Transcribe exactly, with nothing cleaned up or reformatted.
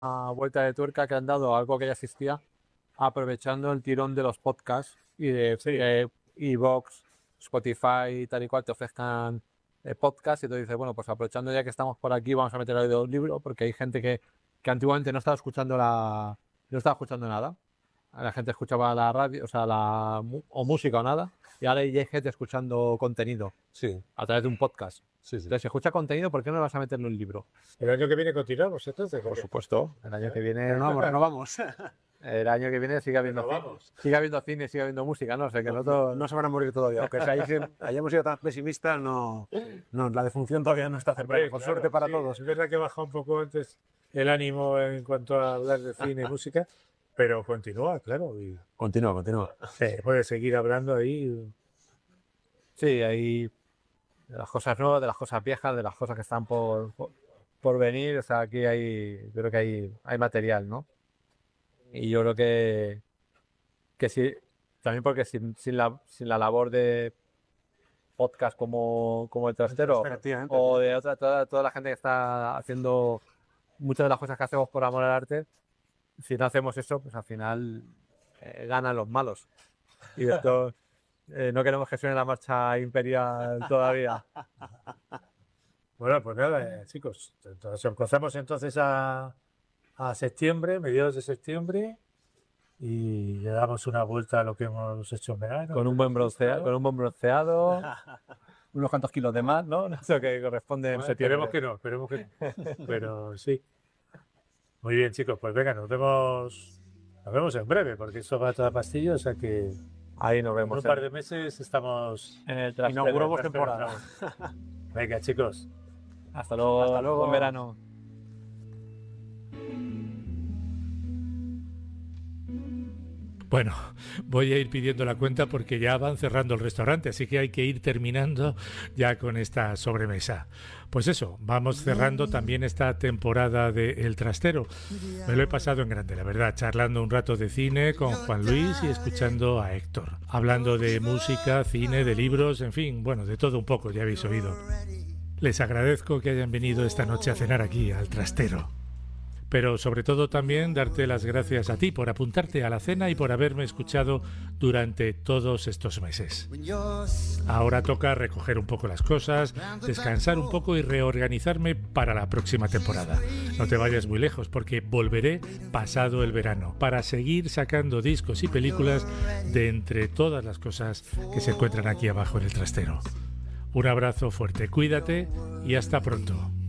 una vuelta de tuerca que han dado a algo que ya existía, aprovechando el tirón de los podcasts y de Sí. eh, iVoox, Spotify y tal y cual te ofrezcan eh, podcasts, y tú dices, bueno, pues aprovechando ya que estamos por aquí, vamos a meter el audiolibro, porque hay gente que, que antiguamente no estaba escuchando la no estaba escuchando nada. La gente escuchaba la radio, o sea, la mu- o música o nada, y ahora hay gente escuchando contenido Sí, a través de un podcast. sí, sí. Entonces, si escucha contenido, ¿por qué no le vas a meterlo en un libro? El año que viene continuamos, entonces. Por supuesto. El año que viene no vamos, renovamos. El año que viene sigue habiendo, Renovamos. sigue habiendo cine, sigue habiendo música, ¿no? O sea, que nosotros No se van a morir todavía. Aunque se haya- hayamos sido tan pesimistas, no, no, la defunción todavía no está cercana. Hombre, Por claro, suerte para sí, todos. Es verdad que baja un poco antes el ánimo en cuanto a hablar de cine y música, pero continúa, claro. Y Continúa, continúa. se puede seguir hablando ahí. sí, hay de las cosas nuevas, de las cosas viejas, de las cosas que están por, por, por venir. O sea, aquí hay, creo que hay, hay material, ¿no? Y yo creo que, que sí, también porque sin, sin la, sin la labor de podcast como, como el Trastero, Efectivamente. o de otra, toda, toda la gente que está haciendo muchas de las cosas que hacemos por amor al arte, si no hacemos eso, pues al final eh, ganan los malos. Y esto, eh, no queremos que suene la marcha imperial todavía. Bueno, pues nada, eh, chicos. Entonces empezamos entonces a, a septiembre, mediados de septiembre, y le damos una vuelta a lo que hemos hecho en verano. Con un buen bronceado, con un buen bronceado, unos cuantos kilos de más, ¿no? Eso que corresponde en Bueno, septiembre. esperemos que no, esperemos que no. Pero sí. Muy bien, chicos, pues venga, nos vemos, nos vemos en breve, porque eso va a toda pastilla, o sea que Ahí nos en vemos un par de meses estamos en el Trastero. Inauguramos temporada. Venga, chicos. Hasta luego. Hasta luego. Buen verano. Bueno, voy a ir pidiendo la cuenta porque ya van cerrando el restaurante, así que hay que ir terminando ya con esta sobremesa. Pues eso, vamos cerrando también esta temporada de El Trastero. Me lo he pasado en grande, la verdad, charlando un rato de cine con Juan Luis y escuchando a Héctor, hablando de música, cine, de libros, en fin, bueno, de todo un poco, ya habéis oído. Les agradezco que hayan venido esta noche a cenar aquí, al Trastero. Pero sobre todo también darte las gracias a ti por apuntarte a la cena y por haberme escuchado durante todos estos meses. Ahora toca recoger un poco las cosas, descansar un poco y reorganizarme para la próxima temporada. No te vayas muy lejos porque volveré pasado el verano para seguir sacando discos y películas de entre todas las cosas que se encuentran aquí abajo en el Trastero. Un abrazo fuerte, cuídate y hasta pronto.